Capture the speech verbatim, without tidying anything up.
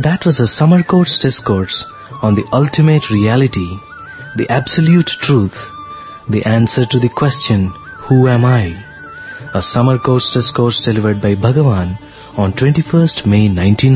That was a summer course discourse on the ultimate reality, the absolute truth, the answer to the question, who am I? A summer course discourse delivered by Bhagavan on twenty-first May nineteen